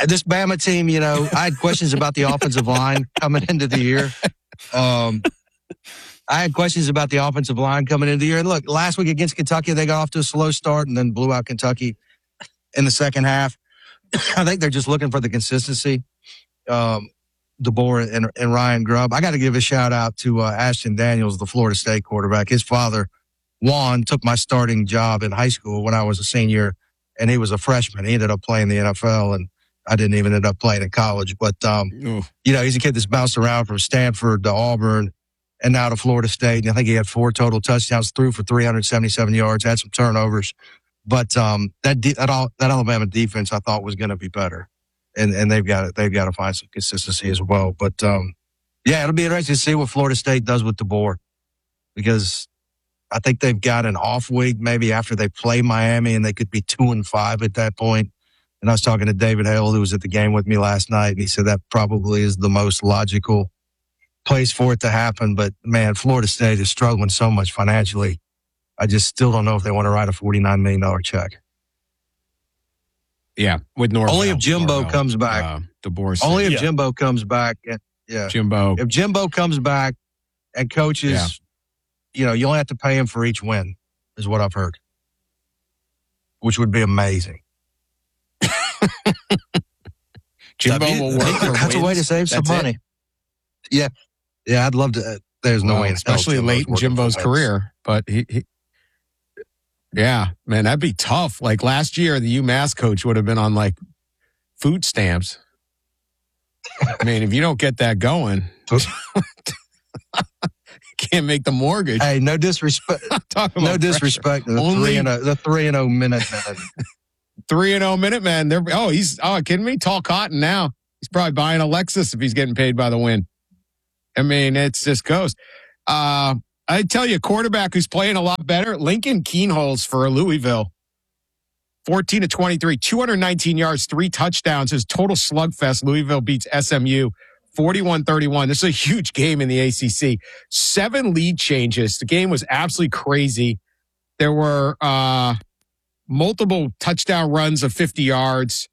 This Bama team, I had questions about the offensive line coming into the year. I had questions about the offensive line coming into the year. And look, last week against Kentucky, they got off to a slow start and then blew out Kentucky in the second half. I think they're just looking for the consistency. DeBoer and Ryan Grubb. I got to give a shout out to Ashton Daniels, the Florida State quarterback. His father, Juan, took my starting job in high school when I was a senior, and he was a freshman. He ended up playing the NFL, and I didn't even end up playing in college. But, he's a kid that's bounced around from Stanford to Auburn and now to Florida State. And I think he had 4 total touchdowns, threw for 377 yards, had some turnovers. But that Alabama defense I thought was going to be better. And they've got to find some consistency as well. But, it'll be interesting to see what Florida State does with DeBoer, because I think they've got an off week maybe after they play Miami, and they could be 2-5 at that point. And I was talking to David Hale, who was at the game with me last night, and he said that probably is the most logical place for it to happen. But, man, Florida State is struggling so much financially. I just still don't know if they want to write a $49 million check. Yeah, with Norvell. Only if Jimbo comes back. Only if Jimbo comes back. Yeah. Jimbo. If Jimbo comes back and coaches, you only have to pay him for each win, is what I've heard, which would be amazing. Jimbo will work for That's wins. a way to save some money. Yeah. Yeah, I'd love to. There's no way. Especially late in Jimbo's career. But he yeah, man, that'd be tough. Like last year, the UMass coach would have been on like food stamps. I mean, if you don't get that going, can't make the mortgage. Hey, no disrespect. No disrespect. The 3-0 minute. 3-0 minute man. Kidding me? Tall cotton now. He's probably buying a Lexus if he's getting paid by the win. I mean, it's just goes. I tell you, a quarterback who's playing a lot better, Lincoln Kienholz for Louisville. 14-23, 219 yards, 3 touchdowns. His total slugfest. Louisville beats SMU 41-31. This is a huge game in the ACC. 7 lead changes. The game was absolutely crazy. There were multiple touchdown runs of 50 yards.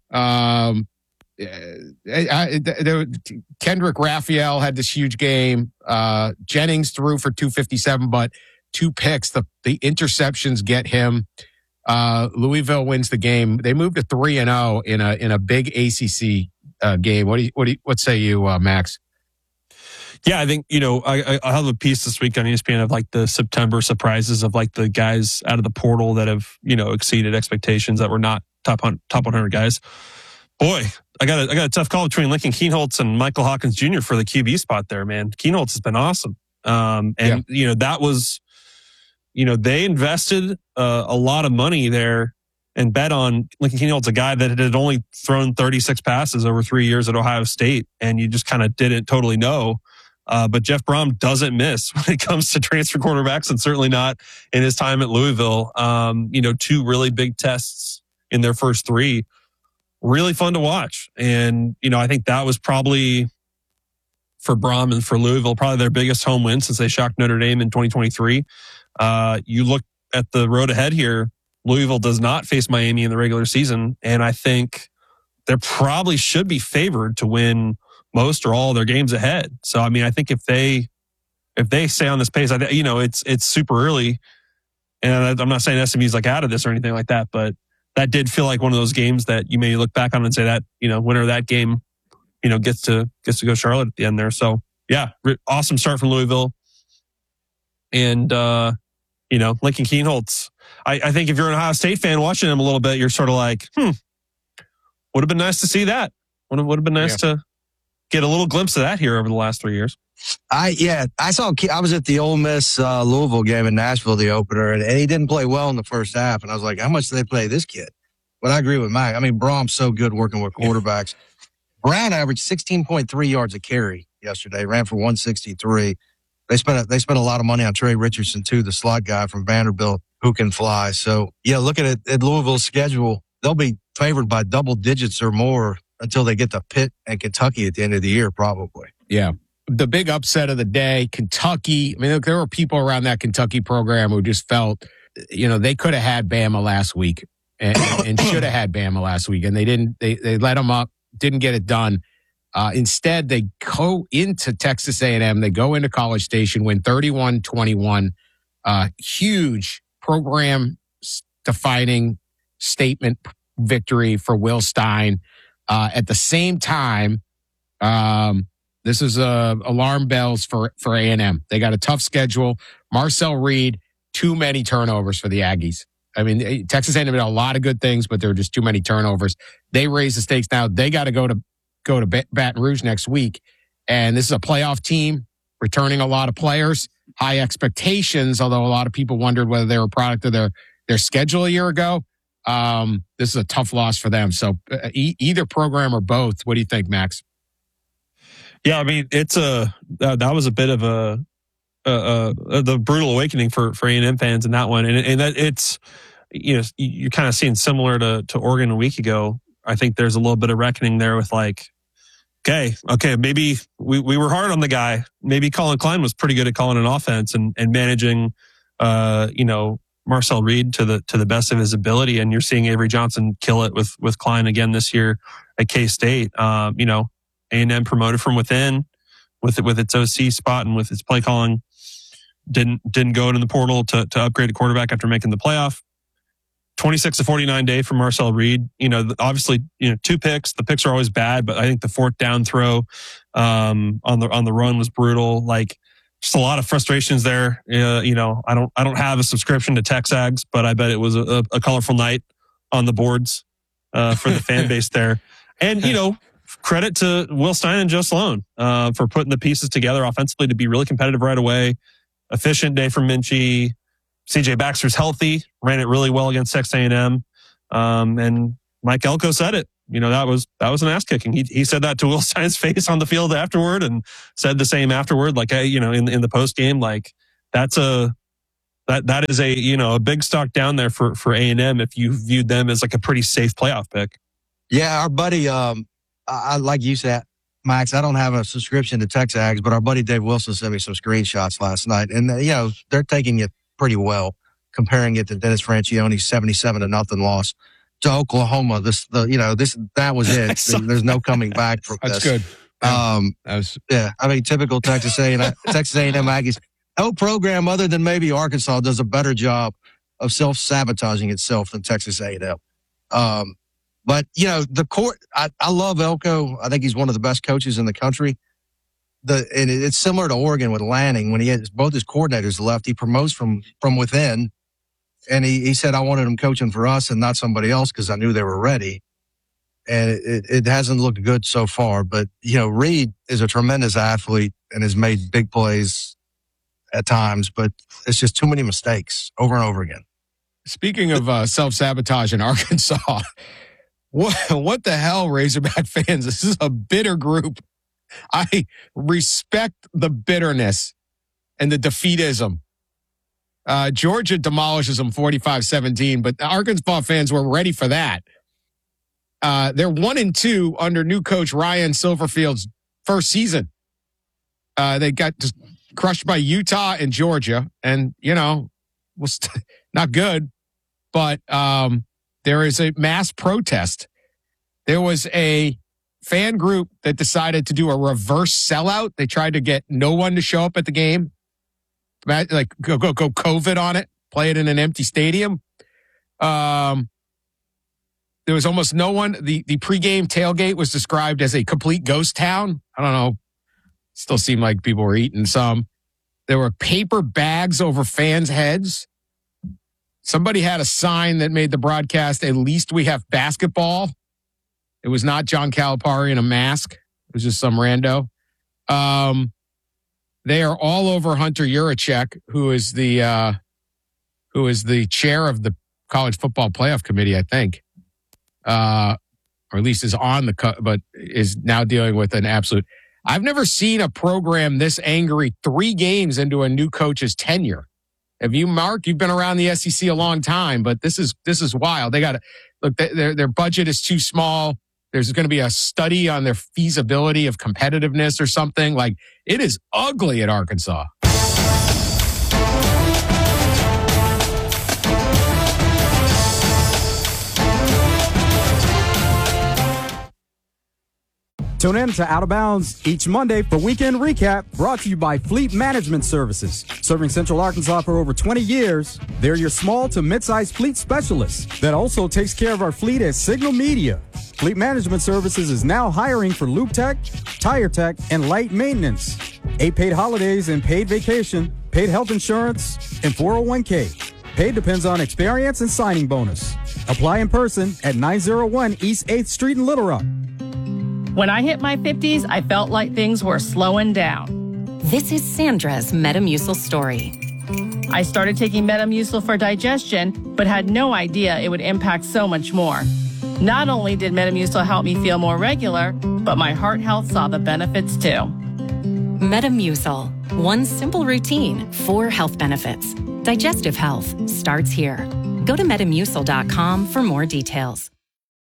Kendrick Raphael had this huge game. Jennings threw for 257, but 2 picks. The interceptions get him. Louisville wins the game. They moved to 3-0 in a big ACC game. What say you, Max? Yeah, I think, I have a piece this week on ESPN of like the September surprises of like the guys out of the portal that have, exceeded expectations that were not top 100 guys. Boy, I got a tough call between Lincoln Kienholz and Michael Hawkins Jr. for the QB spot there, man. Kienholz has been awesome. That was, they invested a lot of money there and bet on Lincoln Kienholz, a guy that had only thrown 36 passes over 3 years at Ohio State, and you just kind of didn't totally know. But Jeff Brom doesn't miss when it comes to transfer quarterbacks, and certainly not in his time at Louisville. 2 really big tests in their first 3. Really fun to watch. And, I think that was probably, for Brom and for Louisville, probably their biggest home win since they shocked Notre Dame in 2023. You look at the road ahead here, Louisville does not face Miami in the regular season, and I think they probably should be favored to win most or all of their games ahead. So, I mean, I think if they stay on this pace, it's super early, and I'm not saying SMU's like out of this or anything like that, but that did feel like one of those games that you may look back on and say that, winner of that game, gets to go Charlotte at the end there. So yeah, awesome start from Louisville. And, Lincoln Kienholz, I think if you're an Ohio State fan watching him a little bit, you're sort of like, would have been nice to see that. Would have been nice to get a little glimpse of that here over the last 3 years. I was at the Ole Miss Louisville game in Nashville, the opener, and he didn't play well in the first half. And I was like, how much do they play this kid? But I agree with Mike. I mean, Brom's so good working with quarterbacks. Brown averaged 16.3 yards a carry yesterday, ran for 163. They spent a lot of money on Trey Richardson too, the slot guy from Vanderbilt who can fly. So yeah, looking at Louisville's schedule, they'll be favored by double digits or more until they get to Pitt and Kentucky at the end of the year, probably. Yeah. The big upset of the day, Kentucky. I mean, there were people around that Kentucky program who just felt, they could have had Bama last week. and should have had Bama last week, and they didn't. They let them up, didn't get it done. Instead, they go into Texas A&M. They go into College Station, win 31-21. Huge program-defining statement victory for Will Stein. At the same time, this is alarm bells for A&M. They got a tough schedule. Marcel Reed, too many turnovers for the Aggies. I mean, Texas A&M did a lot of good things, but there were just too many turnovers. They raise the stakes now. They got to go to Baton Rouge next week. And this is a playoff team, returning a lot of players, high expectations, although a lot of people wondered whether they were a product of their schedule a year ago. This is a tough loss for them. So either program or both. What do you think, Max? Yeah, I mean, that was a bit of the brutal awakening for A&M fans in that one. And that it's, you're kind of seeing similar to Oregon a week ago. I think there's a little bit of reckoning there with like, okay, maybe we were hard on the guy. Maybe Colin Klein was pretty good at calling an offense and managing, Marcel Reed to the best of his ability. And you're seeing Avery Johnson kill it with Klein again this year at K-State. A&M promoted from within with its OC spot and with its play calling. Didn't go into the portal to upgrade a quarterback after making the playoff. 26-49 day from Marcel Reed. Obviously, 2 picks. The picks are always bad, but I think the 4th down throw on the run was brutal. Like, just a lot of frustrations there. I don't have a subscription to TexAgs, but I bet it was a colorful night on the boards for the fan base there. And credit to Will Stein and Joe Sloan for putting the pieces together offensively to be really competitive right away. Efficient day from Minchie. CJ Baxter's healthy, ran it really well against Texas A&M. And Mike Elko said it. That was an ass kicking. He said that to Will Stein's face on the field afterward, and said the same afterward. Like, in the post game, like that is a big stock down there for A&M if you viewed them as like a pretty safe playoff pick. Yeah, our buddy, I like you said, Max, I don't have a subscription to TexAgs, but our buddy Dave Wilson sent me some screenshots last night, and they're taking it pretty well, comparing it to Dennis Franchione's 77-0 loss to Oklahoma. That was it. There's no coming back from this. That's good. I mean, typical Texas A&M Aggies. No program other than maybe Arkansas does a better job of self-sabotaging itself than Texas A&M. But the court. I love Elko. I think he's one of the best coaches in the country. And it's similar to Oregon with Lanning. When he had both his coordinators left, he promotes from within. And he said, I wanted him coaching for us and not somebody else because I knew they were ready. And it hasn't looked good so far. But, Reed is a tremendous athlete and has made big plays at times, but it's just too many mistakes over and over again. Speaking of self-sabotage in Arkansas, what the hell, Razorback fans? This is a bitter group. I respect the bitterness and the defeatism. Georgia demolishes them 45-17, but the Arkansas fans were ready for that. They're 1-2 under new coach Ryan Silverfield's first season. They got just crushed by Utah and Georgia, and was not good. But there is a mass protest. There was a fan group that decided to do a reverse sellout. They tried to get no one to show up at the game. Like go COVID on it, play it in an empty stadium. There was almost no one. The pregame tailgate was described as a complete ghost town. I don't know. Still seemed like people were eating some. There were paper bags over fans' heads. Somebody had a sign that made the broadcast, "At least we have basketball." It was not John Calipari in a mask. It was just some rando. They are all over Hunter Yurachek, who is the chair of the College Football Playoff Committee, I think, or at least is on but is now dealing with an absolute. I've never seen a program this angry 3 games into a new coach's tenure. Have you, Mark? You've been around the SEC a long time, but this is wild. They got to look. Their budget is too small. There's going to be a study on their feasibility of competitiveness or something. Like, it is ugly at Arkansas. Tune in to Out of Bounds each Monday for Weekend Recap, brought to you by Fleet Management Services. Serving Central Arkansas for over 20 years, they're your small to mid-sized fleet specialist that also takes care of our fleet at Signal Media. Fleet Management Services is now hiring for lube tech, tire tech, and light maintenance. 8 paid holidays and paid vacation, paid health insurance, and 401k. Paid depends on experience and signing bonus. Apply in person at 901 East 8th Street in Little Rock. When I hit my 50s, I felt like things were slowing down. This is Sandra's Metamucil story. I started taking Metamucil for digestion, but had no idea it would impact so much more. Not only did Metamucil help me feel more regular, but my heart health saw the benefits too. Metamucil. One simple routine, 4 health benefits. Digestive health starts here. Go to Metamucil.com for more details.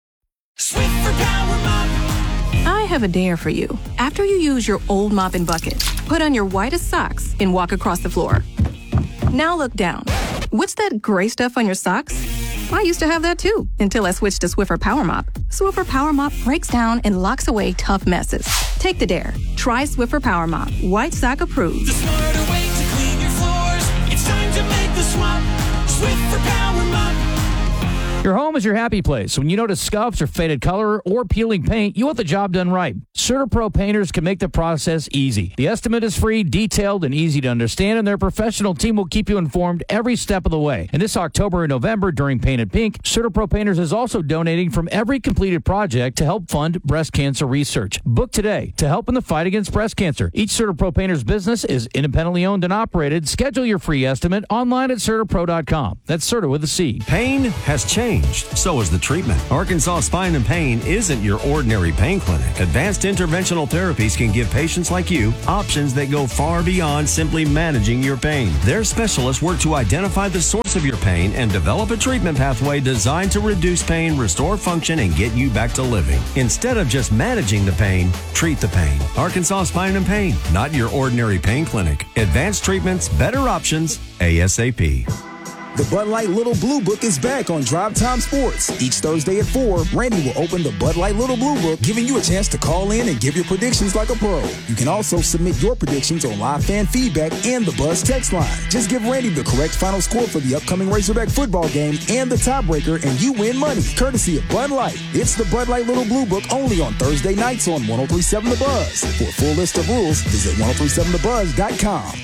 Swiffer Power Mop. I have a dare for you. After you use your old mop and bucket, put on your whitest socks and walk across the floor. Now look down. What's that gray stuff on your socks? I used to have that too, until I switched to Swiffer Power Mop. Swiffer Power Mop breaks down and locks away tough messes. Take the dare. Try Swiffer Power Mop. White sock approved. The smarter way to clean your floors. It's time to make the swap. Swiffer Power Mop. Your home is your happy place. When you notice scuffs or faded color or peeling paint, you want the job done right. CertaPro painters can make the process easy. The estimate is free, detailed, and easy to understand, and their professional team will keep you informed every step of the way. And this October and November during Painted Pink, CertaPro Painters is also donating from every completed project to help fund breast cancer research. Book today to help in the fight against breast cancer. Each CertaPro Painters business is independently owned and operated. Schedule your free estimate online at CertaPro.com. That's Certa with a C. Pain has changed. So is the treatment. Arkansas Spine and Pain isn't your ordinary pain clinic. Advanced interventional therapies can give patients like you options that go far beyond simply managing your pain. Their specialists work to identify the source of your pain and develop a treatment pathway designed to reduce pain, restore function, and get you back to living. Instead of just managing the pain, treat the pain. Arkansas Spine and Pain, not your ordinary pain clinic. Advanced treatments, better options, ASAP. The Bud Light Little Blue Book is back on Drive Time Sports. Each Thursday at 4, Randy will open the Bud Light Little Blue Book, giving you a chance to call in and give your predictions like a pro. You can also submit your predictions on live fan feedback and the Buzz text line. Just give Randy the correct final score for the upcoming Razorback football game and the tiebreaker, and you win money, courtesy of Bud Light. It's the Bud Light Little Blue Book only on Thursday nights on 103.7 The Buzz. For a full list of rules, visit 1037thebuzz.com.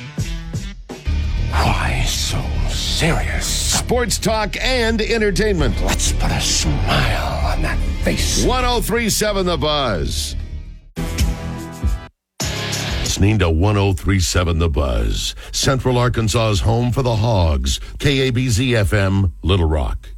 Why so serious? Sports talk and entertainment. Let's put a smile on that face. 1037 The Buzz. Listening to 1037 The Buzz, Central Arkansas's home for the Hogs, KABZ FM, Little Rock.